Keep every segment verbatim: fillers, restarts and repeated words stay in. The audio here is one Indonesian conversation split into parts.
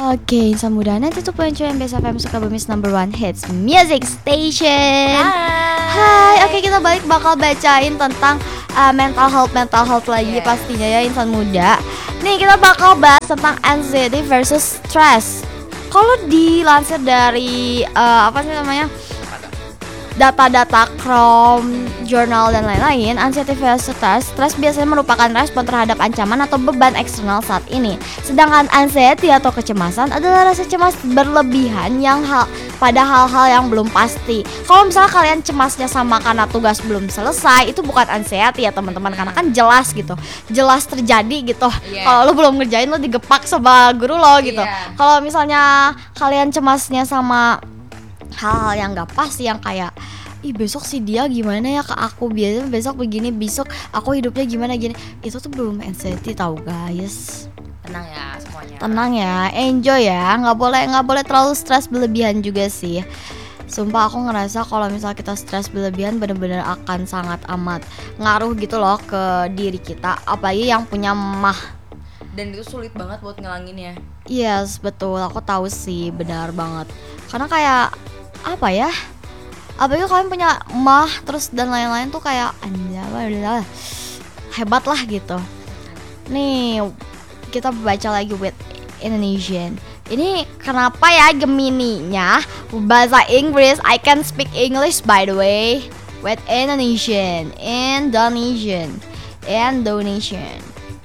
Oke, insan muda nanti tuh poin cuy Best F M Sukabumi's number one hits music station. Hai, oke kita balik bakal bacain tentang uh, mental health mental health lagi Yes. pastinya ya insan muda. Nih kita bakal bahas tentang anxiety versus stress. Kalau dilansir dari uh, apa sih namanya data-data Chrome, Journal dan lain-lain, anxiety versus stress, stres biasanya merupakan respon terhadap ancaman atau beban eksternal saat ini. Sedangkan anxiety atau kecemasan adalah rasa cemas berlebihan yang hal pada hal-hal yang belum pasti. Kalau misalnya kalian cemasnya sama karena tugas belum selesai, itu bukan anxiety ya teman-teman, karena kan jelas gitu, jelas terjadi gitu. Yeah. Kalau lo belum ngerjain lo digepak sama guru lo gitu. Yeah. Kalau misalnya kalian cemasnya sama hal-hal yang gak pasti, yang kayak ih besok sih dia gimana ya ke aku, biasanya besok begini, besok aku hidupnya gimana gini, itu tuh belum anxiety tau guys. Tenang ya semuanya. Tenang ya, enjoy ya, nggak boleh nggak boleh terlalu stres berlebihan juga sih. Sumpah aku ngerasa kalau misal kita stres berlebihan bener-bener akan sangat amat ngaruh gitu loh ke diri kita, apalagi yang punya mah. Dan itu sulit banget buat ngelanginnya. Yes betul, aku tahu sih, benar banget. Karena kayak apa ya, apalagi kalian punya mah terus dan lain-lain tuh kayak anjay hebat lah gitu. Nih kita baca lagi with Indonesian. Ini kenapa ya Gemini-nya bahasa Inggris? I can speak English by the way. With Indonesian, Indonesian, Indonesian.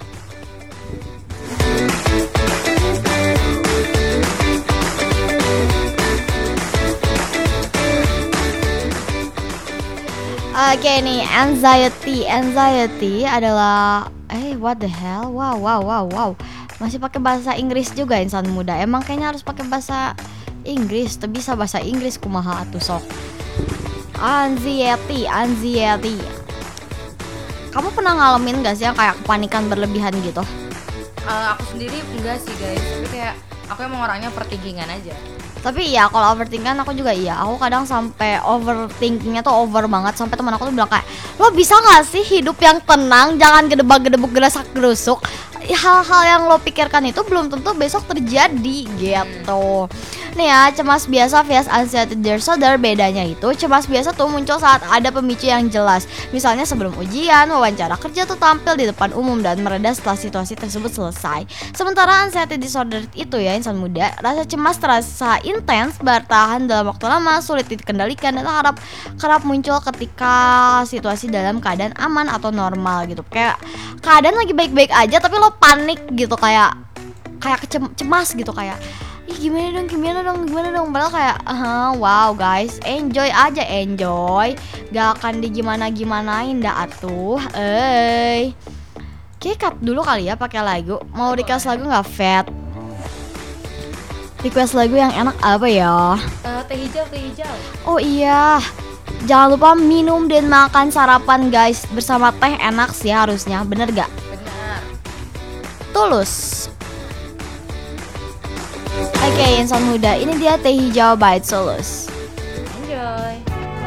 Oke nih, anxiety, anxiety adalah eh what the hell, wow wow wow wow, masih pakai bahasa Inggris juga insan muda. Emang kayaknya harus pakai bahasa Inggris, tuh bisa bahasa Inggris kumaha atuh sok. Anxiety, anxiety. Kamu pernah ngalamin gak sih yang kayak kepanikan berlebihan gitu? Uh, aku sendiri enggak sih guys, tapi kayak aku emang orangnya pertinggingan aja. Tapi iya kalau overthinking aku juga iya. Aku kadang sampai overthinkingnya tuh over banget, sampai teman aku tuh bilang kayak, lo bisa nggak sih hidup yang tenang, jangan gedebak-gedebuk gerasak gerusuk. Hal-hal yang lo pikirkan itu belum tentu besok terjadi gitu. Nih ya, cemas biasa vs anxiety disorder, bedanya itu cemas biasa tuh muncul saat ada pemicu yang jelas. Misalnya sebelum ujian, wawancara kerja tuh tampil di depan umum dan mereda setelah situasi tersebut selesai. Sementara anxiety disorder itu ya insan muda, rasa cemas terasa intens, bertahan dalam waktu lama, sulit dikendalikan dan harap kerap muncul ketika situasi dalam keadaan aman atau normal gitu. Kayak keadaan lagi baik-baik aja tapi lo panik gitu, kayak kayak kecem- cemas gitu, kayak ih gimana dong, gimana dong, gimana dong. Padahal kayak uh, wow guys, enjoy aja, enjoy. Gak akan digimana-gimanain dah atuh. Eh, Oke, cut dulu kali ya pakai lagu. Mau request lagu nggak, Fat? Request lagu yang enak apa ya? Uh, teh hijau, teh hijau. Oh iya, jangan lupa minum dan makan sarapan guys. Bersama teh enak sih harusnya, bener gak? Benar. Tulus. Oke insan muda, ini dia teh hijau by Tulus. Enjoy.